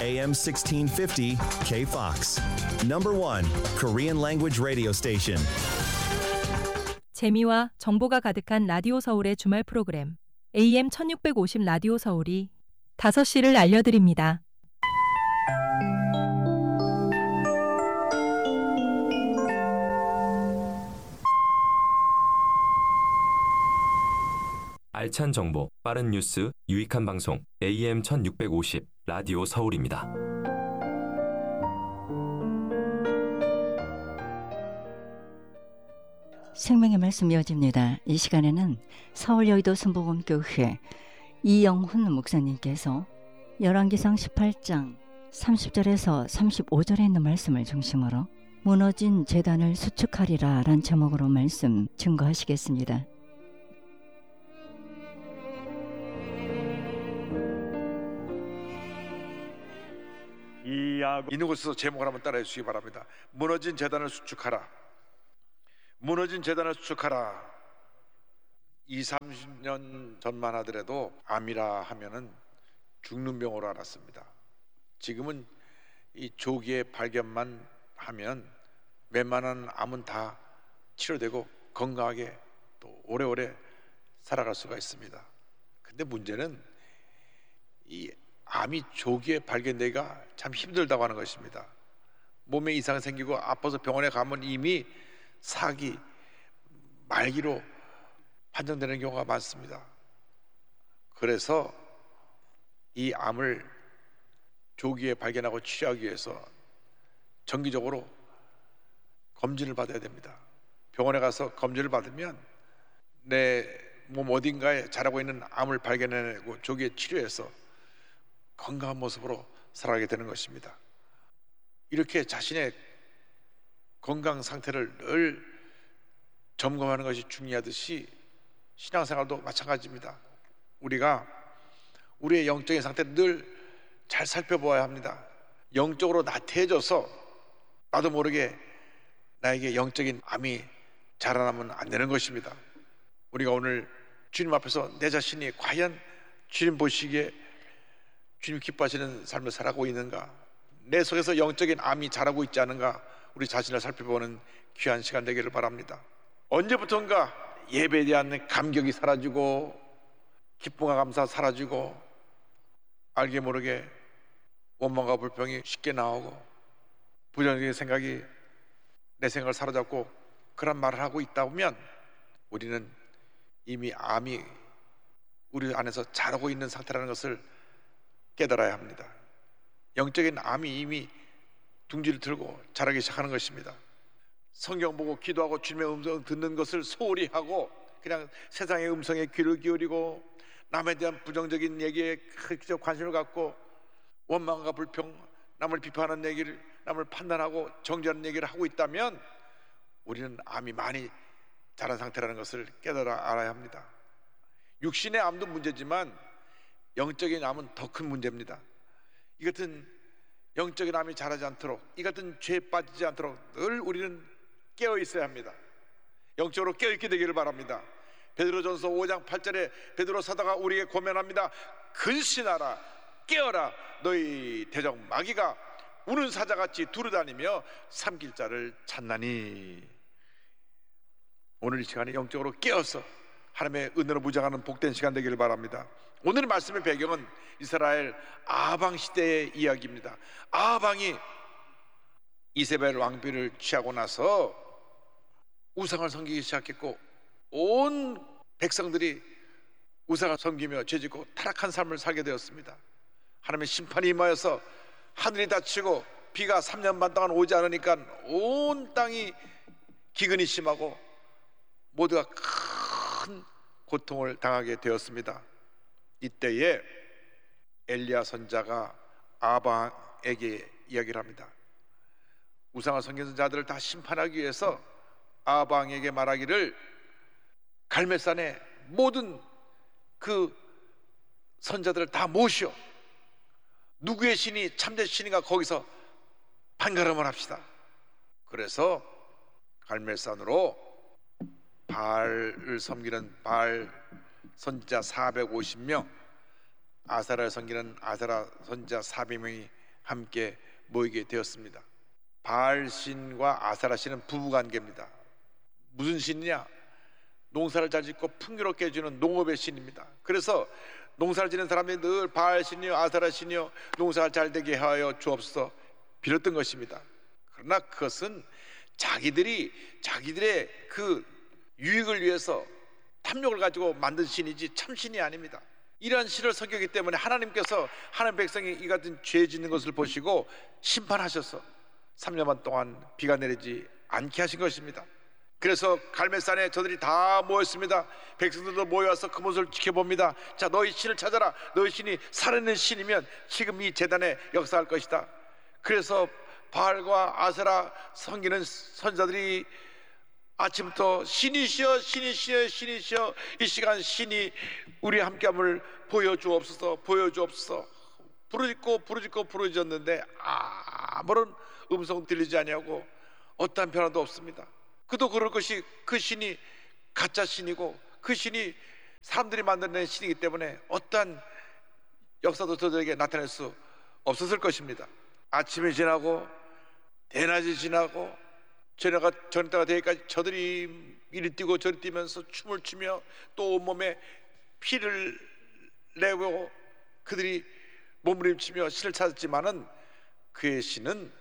AM 1650 KFOX. Number 1 Korean language radio station. 재미와 정보가 가득한 라디오 서울의 주말 프로그램 AM 1650 라디오 서울이 5시를 알려드립니다. 알찬 정보, 빠른 뉴스, 유익한 방송 AM 1650 라디오 서울입니다. 생명의 말씀 이어집니다. 이 시간에는 서울 여의도 순복음교회 이영훈 목사님께서 열왕기상 18장 30절에서 35절에 있는 말씀을 중심으로 무너진 제단을 수축하리라 라는 제목으로 말씀 증거하시겠습니다. 있는 곳에서 제목을 한번 따라해 주시기 바랍니다. 무너진 제단을 수축하라. 무너진 제단을 수축하라. 20-30년 전만 하더라도 암이라 하면은 죽는 병으로 알았습니다. 지금은 이 조기의 발견만 하면 웬만한 암은 다 치료되고 건강하게 또 오래오래 살아갈 수가 있습니다. 근데 문제는 이 암이 조기에 발견되기가 참 힘들다고 하는 것입니다. 몸에 이상이 생기고 아파서 병원에 가면 이미 사기, 말기로 판정되는 경우가 많습니다. 그래서 이 암을 조기에 발견하고 치료하기 위해서 정기적으로 검진을 받아야 됩니다. 병원에 가서 검진을 받으면 내 몸 어딘가에 자라고 있는 암을 발견해내고 조기에 치료해서 건강한 모습으로 살아가게 되는 것입니다. 이렇게 자신의 건강 상태를 늘 점검하는 것이 중요하듯이 신앙생활도 마찬가지입니다. 우리가 우리의 영적인 상태를 늘 잘 살펴보아야 합니다. 영적으로 나태해져서 나도 모르게 나에게 영적인 암이 자라나면 안 되는 것입니다. 우리가 오늘 주님 앞에서 내 자신이 과연 주님 보시기에 주님 기뻐하시는 삶을 살아가고 있는가, 내 속에서 영적인 암이 자라고 있지 않은가, 우리 자신을 살펴보는 귀한 시간 되기를 바랍니다. 언제부턴가 예배에 대한 감격이 사라지고 기쁨과 감사 사라지고 알게 모르게 원망과 불평이 쉽게 나오고 부정적인 생각이 내 생각을 사로잡고 그런 말을 하고 있다 보면 우리는 이미 암이 우리 안에서 자라고 있는 상태라는 것을 깨달아야 합니다. 영적인 암이 이미 둥지를 들고 자라기 시작하는 것입니다. 성경 보고 기도하고 주님의 음성 듣는 것을 소홀히 하고 그냥 세상의 음성에 귀를 기울이고 남에 대한 부정적인 얘기에 크게 관심을 갖고 원망과 불평, 남을 비판하는 얘기를, 남을 판단하고 정죄하는 얘기를 하고 있다면 우리는 암이 많이 자란 상태라는 것을 깨달아 알아야 합니다. 육신의 암도 문제지만 영적인 암은 더 큰 문제입니다. 이 같은 영적인 암이 자라지 않도록, 이 같은 죄에 빠지지 않도록 늘 우리는 깨어 있어야 합니다. 영적으로 깨어 있게 되기를 바랍니다. 베드로전서 5장 8절에 베드로 사도가 우리에게 고면합니다. 근신하라, 깨어라, 너희 대적 마귀가 우는 사자같이 두루다니며 삼킬 자를 찾나니. 오늘 이 시간에 영적으로 깨어서 하나님의 은혜로 무장하는 복된 시간 되기를 바랍니다. 오늘 말씀의 배경은 이스라엘 아방 시대의 이야기입니다. 아방이 이세벨 왕비를 취하고 나서 우상을 섬기기 시작했고 온 백성들이 우상을 섬기며 죄짓고 타락한 삶을 살게 되었습니다. 하나님의 심판이 임하여서 하늘이 닫히고 비가 3년 반 동안 오지 않으니까 온 땅이 기근이 심하고 모두가 큰 고통을 당하게 되었습니다. 이때에 엘리야 선자가 아방에게 이야기를 합니다. 우상을 섬기는 자들을 다 심판하기 위해서 아방에게 말하기를 갈멜산에 모든 그 선자들을 다 모시어 누구의 신이 참된 신인가 거기서 판가름을 합시다. 그래서 갈멜산으로 바알을 섬기는 바알 선지자 450명, 아세라를 섬기는 아세라 선지자 400명이 함께 모이게 되었습니다. 바알 신과 아세라 신은 부부관계입니다. 무슨 신이냐? 농사를 잘 짓고 풍요롭게 해주는 농업의 신입니다. 그래서 농사를 짓는 사람들이 늘 바알 신이요 아세라 신이요 농사를 잘 되게 하여 주옵소서 빌었던 것입니다. 그러나 그것은 자기들의 그 유익을 위해서 탐욕을 가지고 만든 신이지 참신이 아닙니다. 이러한 신을 섬기기 때문에 하나님께서 하나님 백성이 이 같은 죄 짓는 것을 보시고 심판하셔서 3년 반 동안 비가 내리지 않게 하신 것입니다. 그래서 갈멜산에 저들이 다 모였습니다. 백성들도 모여와서 그 모습을 지켜봅니다. 자, 너희 신을 찾아라. 너희 신이 살아있는 신이면 지금 이 제단에 역사할 것이다. 그래서 바알과 아세라 섬기는 선자들이 아침부터 신이시여 신이시여 신이시여 이 시간 신이 우리 함께함을 보여주옵소서 보여주옵소서 부르짖고 부르짖었는데 아무런 음성 들리지 아니하고 어떠한 변화도 없습니다. 그도 그럴 것이 그 신이 가짜 신이고 그 신이 사람들이 만들어낸 신이기 때문에 어떠한 역사도 저들에게 나타낼 수 없었을 것입니다. 아침이 지나고 대낮이 지나고 저녁때가 되기까지 저들이 이리 뛰고 저리 뛰면서 춤을 추며 또 온몸에 피를 내고 그들이 몸부림치며 신을 찾았지만은 그의 신은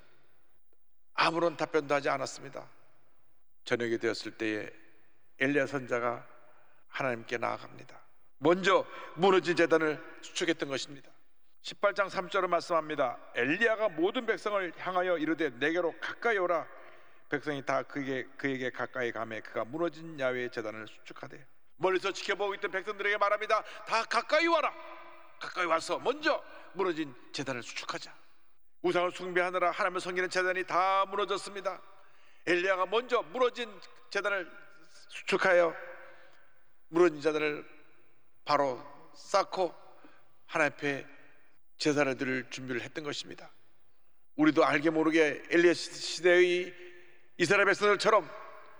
아무런 답변도 하지 않았습니다. 저녁이 되었을 때에 엘리야 선자가 하나님께 나아갑니다. 먼저 무너진 제단을 수축했던 것입니다. 18장 3절을 말씀합니다. 엘리야가 모든 백성을 향하여 이르되 내게로 가까이 오라. 백성이 다 그에게 가까이 가매 그가 무너진 야훼의 제단을 수축하되 멀리서 지켜보고 있던 백성들에게 말합니다. 다 가까이 와라. 가까이 와서 먼저 무너진 제단을 수축하자. 우상을 숭배하느라 하나님을 섬기는 제단이 다 무너졌습니다. 엘리야가 먼저 무너진 제단을 수축하여 무너진 제단을 바로 쌓고 하나님 앞에 제사를 드릴 준비를 했던 것입니다. 우리도 알게 모르게 엘리야 시대의 이스라엘 백성들처럼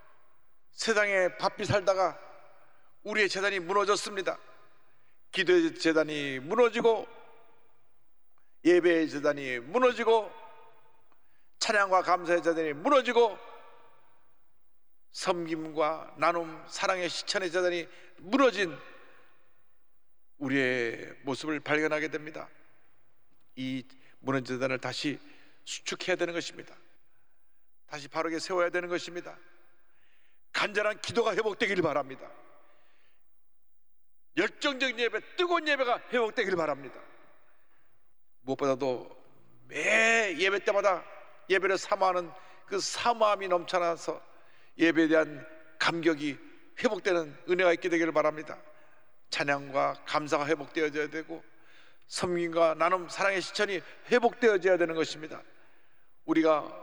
세상에 바삐 살다가 우리의 제단이 무너졌습니다. 기도의 제단이 무너지고 예배의 제단이 무너지고 찬양과 감사의 제단이 무너지고 섬김과 나눔 사랑의 실천의 제단이 무너진 우리의 모습을 발견하게 됩니다. 이 무너진 제단을 다시 수축해야 되는 것입니다. 다시 바르게 세워야 되는 것입니다. 간절한 기도가 회복되기를 바랍니다. 열정적인 예배, 뜨거운 예배가 회복되기를 바랍니다. 무엇보다도 매 예배 때마다 예배를 사모하는 그 사모함이 넘쳐나서 예배에 대한 감격이 회복되는 은혜가 있게 되기를 바랍니다. 찬양과 감사가 회복되어져야 되고 섬김과 나눔 사랑의 실천이 회복되어져야 되는 것입니다. 우리가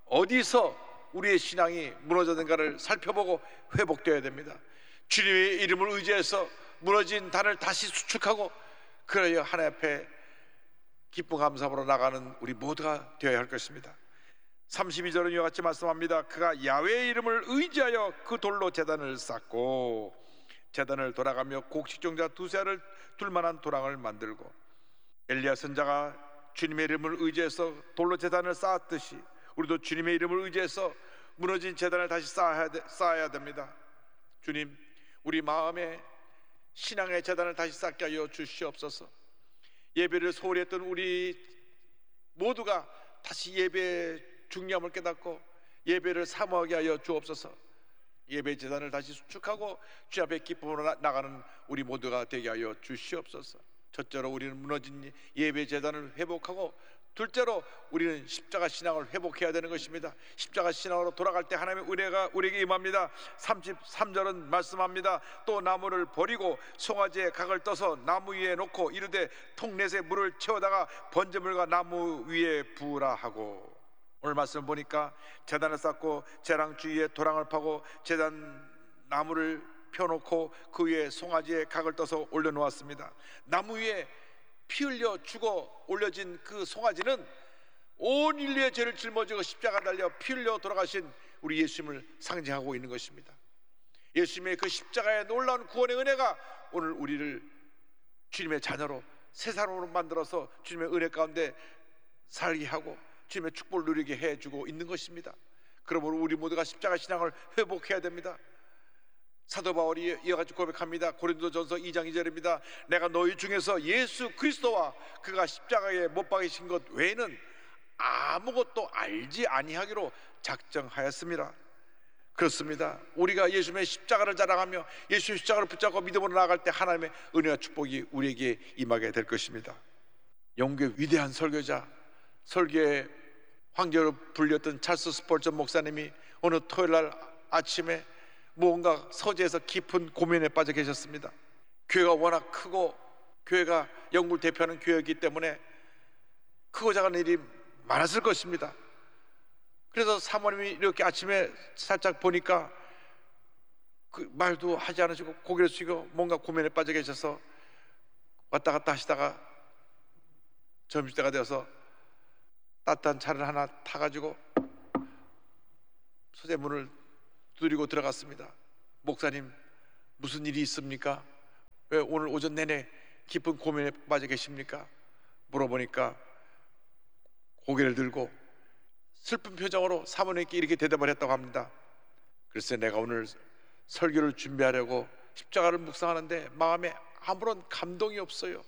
어디서 우리의 신앙이 무너졌는가를 살펴보고 회복되어야 됩니다. 주님의 이름을 의지해서 무너진 단을 다시 수축하고 그래야 하나님 앞에 기쁨 감사함으로 나가는 우리 모두가 되어야 할 것입니다. 32절은 이와 같이 말씀합니다. 그가 야훼의 이름을 의지하여 그 돌로 제단을 쌓고 제단을 돌아가며 곡식종자 두세 알을 둘 만한 도랑을 만들고 엘리야 선자가 주님의 이름을 의지해서 돌로 제단을 쌓았듯이 우리도 주님의 이름을 의지해서 무너진 제단을 다시 쌓아야 됩니다. 주님, 우리 마음에 신앙의 제단을 다시 쌓게 하여 주시옵소서. 예배를 소홀히 했던 우리 모두가 다시 예배의 중요함을 깨닫고 예배를 사모하게 하여 주옵소서. 예배 제단을 다시 수축하고 주 앞에 기쁨으로 나가는 우리 모두가 되게 하여 주시옵소서. 첫째로 우리는 무너진 예배 제단을 회복하고 둘째로 우리는 십자가 신앙을 회복해야 되는 것입니다. 십자가 신앙으로 돌아갈 때 하나님의 은혜가 우리에게 임합니다. 33절은 말씀합니다. 또 나무를 버리고 송아지에 각을 떠서 나무 위에 놓고 이르되 통넷에 물을 채우다가 번제물과 나무 위에 부으라 하고, 오늘 말씀 보니까 제단을 쌓고 제랑 주위에 도랑을 파고 제단 나무를 펴놓고 그 위에 송아지에 각을 떠서 올려놓았습니다. 나무 위에 피 흘려 죽어 올려진 그 송아지는 온 인류의 죄를 짊어지고 십자가 달려 피 흘려 돌아가신 우리 예수님을 상징하고 있는 것입니다. 예수님의 그 십자가의 놀라운 구원의 은혜가 오늘 우리를 주님의 자녀로 새 사람으로 만들어서 주님의 은혜 가운데 살게 하고 주님의 축복을 누리게 해주고 있는 것입니다. 그러므로 우리 모두가 십자가 신앙을 회복해야 됩니다. 사도 바울이 이어가지고 고백합니다. 고린도전서 2장 2절입니다. 내가 너희 중에서 예수 그리스도와 그가 십자가에 못 박이신 것 외에는 아무것도 알지 아니하기로 작정하였습니다. 그렇습니다. 우리가 예수님의 십자가를 자랑하며 예수의 십자가를 붙잡고 믿음으로 나아갈 때 하나님의 은혜와 축복이 우리에게 임하게 될 것입니다. 영국의 위대한 설교자, 설교의 황제로 불렸던 찰스 스펄전 목사님이 어느 토요일날 아침에 무언가 서재에서 깊은 고민에 빠져 계셨습니다. 교회가 워낙 크고 교회가 영국을 대표하는 교회이기 때문에 크고 작은 일이 많았을 것입니다. 그래서 사모님이 이렇게 아침에 살짝 보니까 그 말도 하지 않으시고 고개를 숙이고 뭔가 고민에 빠져 계셔서 왔다 갔다 하시다가 점심때가 되어서 따뜻한 차를 하나 타가지고 서재 문을 두드리고 들어갔습니다. 목사님, 무슨 일이 있습니까? 왜 오늘 오전 내내 깊은 고민에 빠져 계십니까? 물어보니까 고개를 들고 슬픈 표정으로 사모님께 이렇게 대답을 했다고 합니다. 글쎄, 내가 오늘 설교를 준비하려고 십자가를 묵상하는데 마음에 아무런 감동이 없어요.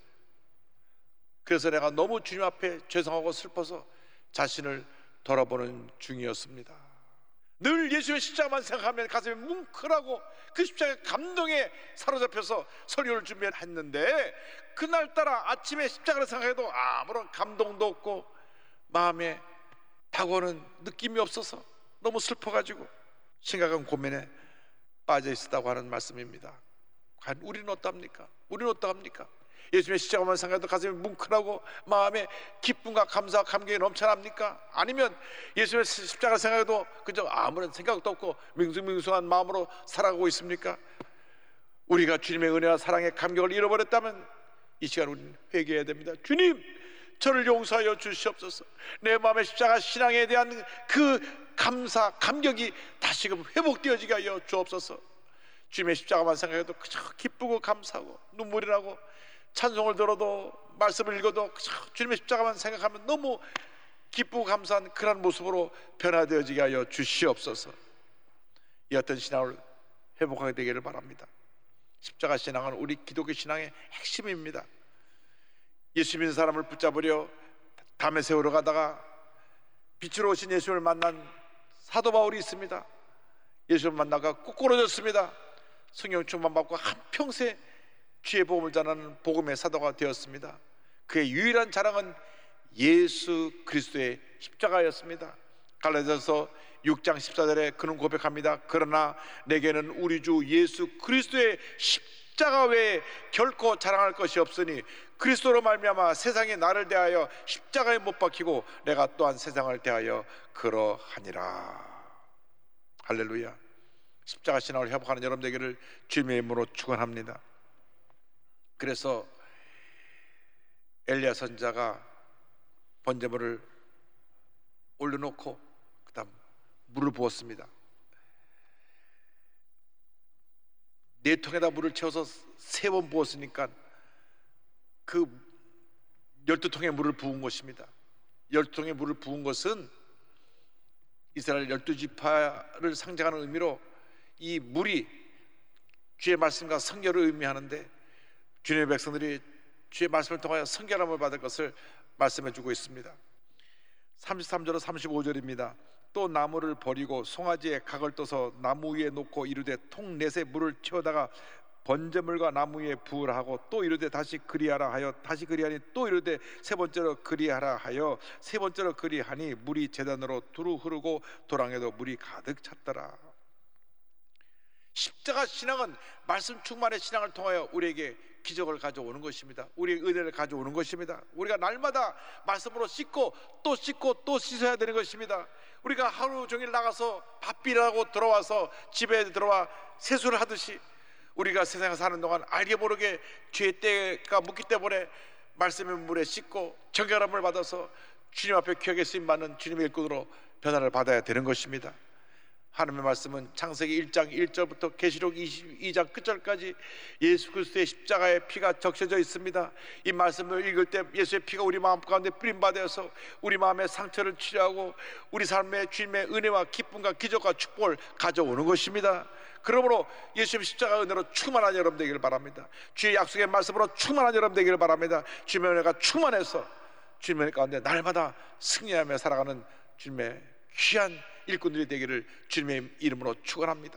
그래서 내가 너무 주님 앞에 죄송하고 슬퍼서 자신을 돌아보는 중이었습니다. 늘 예수의 십자가만 생각하면 가슴이 뭉클하고 그 십자가의 감동에 사로잡혀서 설교를 준비했는데 그날따라 아침에 십자가를 생각해도 아무런 감동도 없고 마음에 다가오는 느낌이 없어서 너무 슬퍼가지고 심각한 고민에 빠져 있었다고 하는 말씀입니다. 과연 우리는 어떡합니까? 우리는 어떡합니까? 예수님의 십자가만 생각해도 가슴이 뭉클하고 마음에 기쁨과 감사와 감격이 넘쳐납니까? 아니면 예수님의 십자가를 생각해도 그저 아무런 생각도 없고 밍숭밍숭한 마음으로 살아가고 있습니까? 우리가 주님의 은혜와 사랑의 감격을 잃어버렸다면 이 시간 우리는 회개해야 됩니다. 주님, 저를 용서하여 주시옵소서. 내 마음의 십자가 신앙에 대한 그 감사, 감격이 다시금 회복되어지게 하여 주옵소서. 주님의 십자가만 생각해도 그저 기쁘고 감사하고 눈물이 나고 찬송을 들어도 말씀을 읽어도 그저 주님의 십자가만 생각하면 너무 기쁘고 감사한 그런 모습으로 변화되어지게 하여 주시옵소서. 이 같은 신앙을 회복하게 되기를 바랍니다. 십자가 신앙은 우리 기독교 신앙의 핵심입니다. 예수 믿는 사람을 붙잡으려 담에 세우러 가다가 빛으로 오신 예수를 만난 사도 바울이 있습니다. 예수를 만나가 꾸꾸러졌습니다. 성령 충만 받고 한평생 주의 복음을 전하는 복음의 사도가 되었습니다. 그의 유일한 자랑은 예수 그리스도의 십자가였습니다. 갈라디아서 6장 14절에 그는 고백합니다. 그러나 내게는 우리 주 예수 그리스도의 십자가 외에 결코 자랑할 것이 없으니 그리스도로 말미암아 세상이 나를 대하여 십자가에 못 박히고 내가 또한 세상을 대하여 그러하니라. 할렐루야. 십자가 신앙을 회복하는 여러분 되기를 주님의 이름으로 축원합니다. 그래서 엘리야 선지자가 번제물을 올려놓고 그다음 물을 부었습니다. 4통에다 물을 채워서 3번 부었으니까 그 12통의 물을 부은 것입니다. 12통의 물을 부은 것은 이스라엘 12지파를 상징하는 의미로 이 물이 주의 말씀과 성결을 의미하는데 주님의 백성들이 주의 말씀을 통하여 성결함을 받을 것을 말씀해 주고 있습니다. 33절로 35절입니다. 또 나무를 버리고 송아지에 각을 떠서 나무 위에 놓고 이르되 통 넷에 물을 채우다가 번제물과 나무 위에 부으라 하고 또 이르되 다시 그리하라 하여 다시 그리하니 또 이르되 세 번째로 그리하라 하여 세 번째로 그리하니 물이 제단으로 두루 흐르고 도랑에도 물이 가득 찼더라. 십자가 신앙은 말씀 충만의 신앙을 통하여 우리에게 기적을 가져오는 것입니다. 우리의 은혜를 가져오는 것입니다. 우리가 날마다 말씀으로 씻고 또 씻어야 되는 것입니다. 우리가 하루 종일 나가서 바삐라고 들어와서 집에 들어와 세수를 하듯이 우리가 세상에 사는 동안 알게 모르게 죄의 때가 묻기 때문에 말씀의 물에 씻고 정결함을 받아서 주님 앞에 귀하게 쓰임받는 주님의 일꾼으로 변화를 받아야 되는 것입니다. 하나님의 말씀은 창세기 1장 1절부터 계시록 22장 끝절까지 예수 그리스도의 십자가의 피가 적셔져 있습니다. 이 말씀을 읽을 때 예수의 피가 우리 마음 가운데 뿌림받아서 우리 마음의 상처를 치료하고 우리 삶의 주님의 은혜와 기쁨과 기적과 축복을 가져오는 것입니다. 그러므로 예수의 십자가 은혜로 충만한 여러분 되기를 바랍니다. 주의 약속의 말씀으로 충만한 여러분 되기를 바랍니다. 주님의 은혜가 충만해서 주님의 은혜 가운데 날마다 승리하며 살아가는 주님의 귀한 일꾼들이 되기를 주님의 이름으로 축원합니다.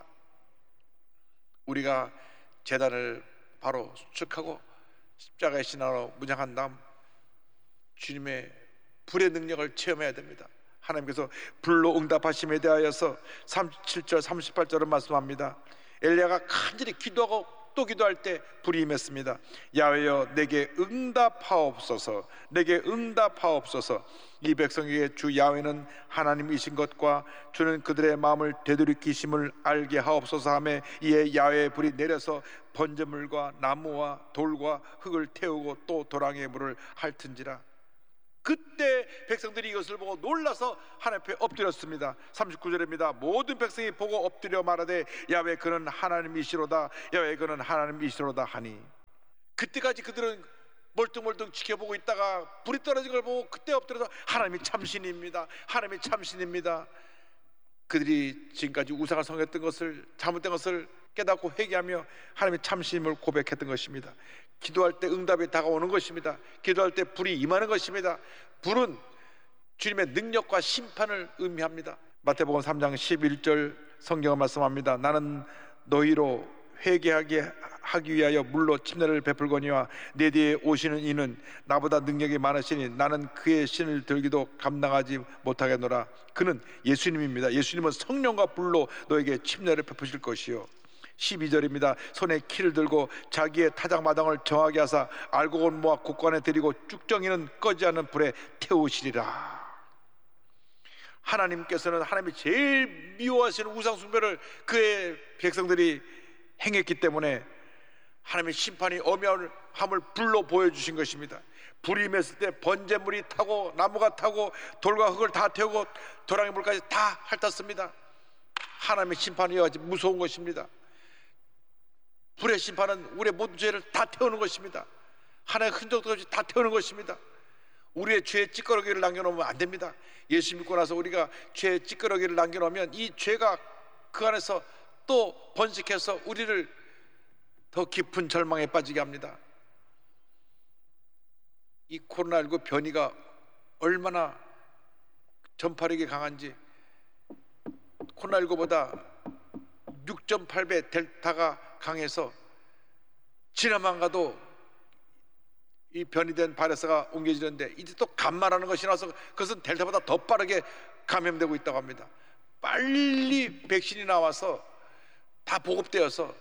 우리가 제단을 바로 수축하고 십자가의 신앙으로 무장한 다음 주님의 불의 능력을 체험해야 됩니다. 하나님께서 불로 응답하심에 대하여서 37절 38절을 말씀합니다. 엘리야가 간절히 기도하고 또 기도할 때 불이 임했습니다. 야훼여 내게 응답하옵소서, 내게 응답하옵소서. 이 백성에게 주 야훼는 하나님이신 것과 주는 그들의 마음을 되돌이키심을 알게 하옵소서 하며 이에 야훼의 불이 내려서 번제물과 나무와 돌과 흙을 태우고 또 도랑의 물을 핥은지라. 그때 백성들이 이것을 보고 놀라서 하나님 앞에 엎드렸습니다. 39절입니다. 모든 백성이 보고 엎드려 말하되 야훼 그는 하나님이시로다, 야훼 그는 하나님이시로다 하니. 그때까지 그들은 멀뚱멀뚱 지켜보고 있다가 불이 떨어진 걸 보고 그때 엎드려서 하나님이 참신입니다, 하나님이 참신입니다. 그들이 지금까지 우상을 섬겼던 것을, 잘못된 것을 깨닫고 회개하며 하나님의 참신임을 고백했던 것입니다. 기도할 때 응답이 다가오는 것입니다. 기도할 때 불이 임하는 것입니다. 불은 주님의 능력과 심판을 의미합니다. 마태복음 3장 11절 성경은 말씀합니다. 나는 너희로 회개하게 하기 위하여 물로 침례를 베풀거니와 내 뒤에 오시는 이는 나보다 능력이 많으시니 나는 그의 신을 들기도 감당하지 못하겠노라. 그는 예수님입니다. 예수님은 성령과 불로 너에게 침례를 베푸실 것이요. 12절입니다. 손에 키를 들고 자기의 타작마당을 정하게 하사 알곡은 모아 곳간에 들이고 쭉정이는 꺼지 않는 불에 태우시리라. 하나님께서는 하나님이 제일 미워하시는 우상숭배를 그의 백성들이 행했기 때문에 하나님의 심판이 엄연함을 불로 보여주신 것입니다. 불이 임했을 때 번제물이 타고 나무가 타고 돌과 흙을 다 태우고 도랑의 물까지 다 핥았습니다. 하나님의 심판이 아주 무서운 것입니다. 불의 심판은 우리의 모든 죄를 다 태우는 것입니다. 하나의 흔적도 없이 다 태우는 것입니다. 우리의 죄의 찌꺼러기를 남겨놓으면 안 됩니다. 예수 믿고 나서 우리가 죄의 찌꺼러기를 남겨놓으면 이 죄가 그 안에서 또 번식해서 우리를 더 깊은 절망에 빠지게 합니다. 이 코로나19 변이가 얼마나 전파력이 강한지, 코로나19보다 6.8배 델타가 강해서 지나만 가도 이 변이된 바이러스가 옮겨지는데 이제 또 감마라는 것이 나와서 그것은 델타보다 더 빠르게 감염되고 있다고 합니다. 빨리 백신이 나와서 다 보급되어서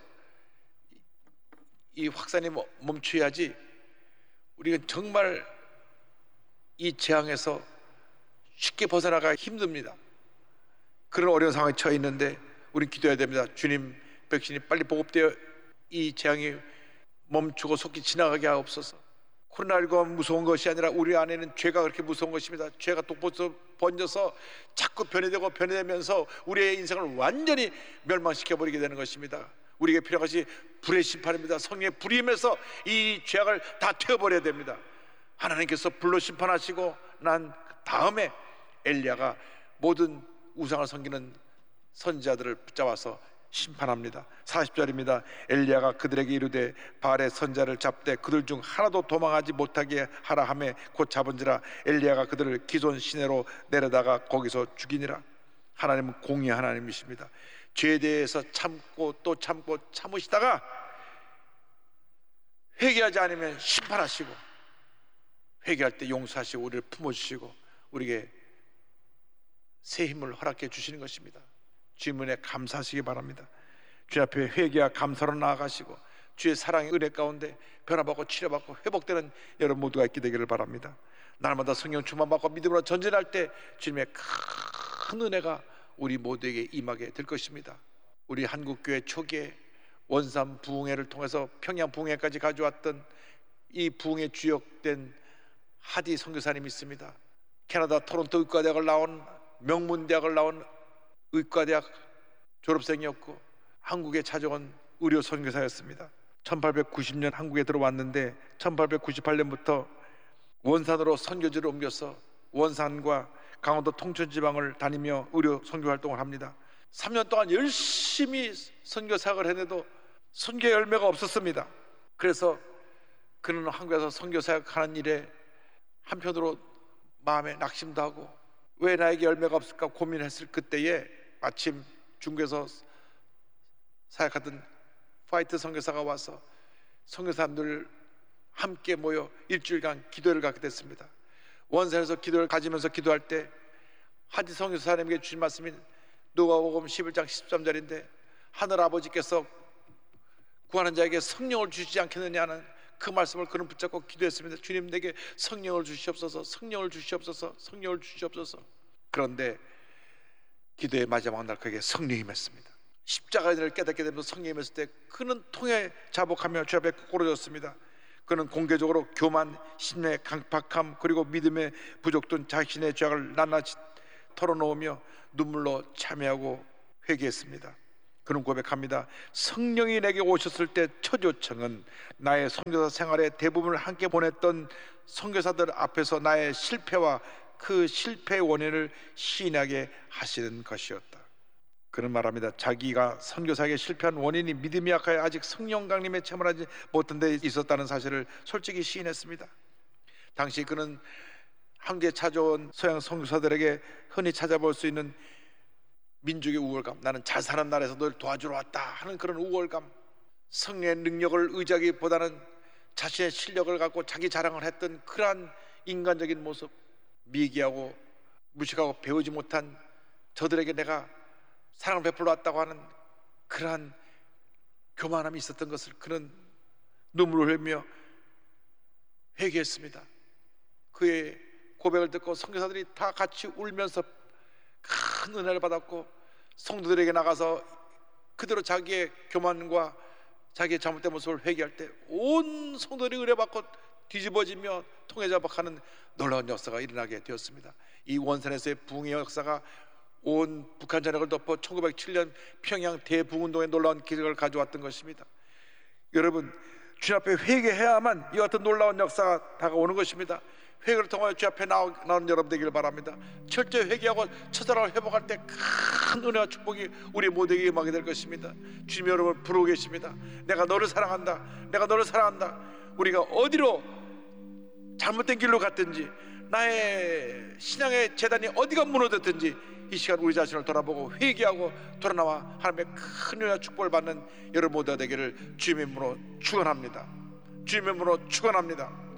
이 확산이 멈춰야지 우리는 정말 이 재앙에서 쉽게 벗어나가기 힘듭니다. 그런 어려운 상황에 처해 있는데 우리는 기도해야 됩니다. 주님, 백신이 빨리 보급되어 이 재앙이 멈추고 속히 지나가게 하옵소서. 코로나19가 무서운 것이 아니라 우리 안에는 죄가 그렇게 무서운 것입니다. 죄가 독보서 번져서 자꾸 변해되고 변해되면서 우리의 인생을 완전히 멸망시켜버리게 되는 것입니다. 우리에게 필요한 것이 불의 심판입니다. 성령의 불이 임해서 이 죄악을 다 태워버려야 됩니다. 하나님께서 불로 심판하시고 난 다음에 엘리야가 모든 우상을 섬기는 선지자들을 붙잡아서 심판합니다. 40절입니다. 엘리야가 그들에게 이르되 바알의 선자를 잡되 그들 중 하나도 도망하지 못하게 하라 하며 곧 잡은지라. 엘리야가 그들을 기손 시내로 내려다가 거기서 죽이니라. 하나님은 공의 하나님이십니다. 죄에 대해서 참고 또 참고 참으시다가 회개하지 않으면 심판하시고, 회개할 때 용서하시고 우리를 품어주시고 우리에게 새 힘을 허락해 주시는 것입니다. 주님 은혜 감사하시기 바랍니다. 주님 앞에 회개와 감사로 나아가시고 주의 사랑의 은혜 가운데 변화받고 치료받고 회복되는 여러분 모두가 있게 되기를 바랍니다. 날마다 성령 충만받고 믿음으로 전진할 때 주님의 큰 은혜가 우리 모두에게 임하게 될 것입니다. 우리 한국교회 초기에 원산 부흥회를 통해서 평양 부흥회까지 가져왔던 이 부흥회 주역된 하디 선교사님이 있습니다. 캐나다 토론토 의과대학을 나온, 명문대학을 나온 의과대학 졸업생이었고 한국에 찾아온 의료 선교사였습니다. 1890년 한국에 들어왔는데 1898년부터 원산으로 선교지를 옮겨서 원산과 강원도 통천 지방을 다니며 의료 선교 활동을 합니다. 3년 동안 열심히 선교 사역을 했는데도 선교 열매가 없었습니다. 그래서 그는 한국에서 선교 사역하는 일에 한편으로 마음에 낙심도 하고 왜 나에게 열매가 없을까 고민했을 그때에 마침 중국에서 사역하던 파이트 선교사가 와서 선교사님들 함께 모여 일주일간 기도회를 갖게 됐습니다. 원산에서 기도를 가지면서 기도할 때 하지 선교사님에게 주신 말씀이 누가복음 11장 13절인데 하늘 아버지께서 구하는 자에게 성령을 주시지 않겠느냐는 그 말씀을 그는 붙잡고 기도했습니다. 주님, 내게 성령을 주시옵소서, 성령을 주시옵소서, 성령을 주시옵소서. 그런데 기도의 마지막 날 그에게 성령이 임했습니다. 십자가를 깨닫게 되면서 성령이 임했을 때 그는 통에 자복하며 주 앞에 꼬꾸러졌습니다. 그는 공개적으로 교만, 신뢰, 강팍함 그리고 믿음의 부족된 자신의 죄악을 낱낱이 털어놓으며 눈물로 참회하고 회개했습니다. 그는 고백합니다. 성령이 내게 오셨을 때 첫 요청은 나의 선교사 생활의 대부분을 함께 보냈던 선교사들 앞에서 나의 실패와 그 실패의 원인을 시인하게 하시는 것이었다. 그는 말합니다. 자기가 선교사에게 실패한 원인이 믿음이 약하여 아직 성령 강림에 체험하지 못한 데 있었다는 사실을 솔직히 시인했습니다. 당시 그는 한국에 찾아온 서양 선교사들에게 흔히 찾아볼 수 있는 민족의 우월감, 나는 잘 사는 나라에서 널 도와주러 왔다 하는 그런 우월감, 성령의 능력을 의지하기보다는 자신의 실력을 갖고 자기 자랑을 했던 그러한 인간적인 모습, 미개하고 무식하고 배우지 못한 저들에게 내가 사랑을 베풀러 왔다고 하는 그러한 교만함이 있었던 것을 그는 눈물을 흘리며 회개했습니다. 그의 고백을 듣고 선교사들이 다 같이 울면서 큰 은혜를 받았고 성도들에게 나가서 그대로 자기의 교만과 자기의 잘못된 모습을 회개할 때 온 성도들이 은혜받고 뒤집어지며 통해 자박하는 놀라운 역사가 일어나게 되었습니다. 이 원산에서의 부흥의 역사가 온 북한 전역을 덮어 1907년 평양 대부흥운동의 놀라운 기적을 가져왔던 것입니다. 여러분, 주님 앞에 회개해야만 이와 같은 놀라운 역사가 다가오는 것입니다. 회개를 통하여 주 앞에 나오는 여러분 되기를 바랍니다. 철저히 회개하고 첫사랑을 회복할 때 큰 은혜와 축복이 우리 모두에게 임하게 될 것입니다. 주님 여러분을 부르고 계십니다. 내가 너를 사랑한다, 내가 너를 사랑한다. 우리가 어디로 잘못된 길로 갔든지 나의 신앙의 재단이 어디가 무너졌든지 이 시간 우리 자신을 돌아보고 회개하고 돌아나와 하나님의 큰 은혜와 축복을 받는 여러분 모두가 되기를 주님의 이름으로 축원합니다. 주님의 이름으로 축원합니다.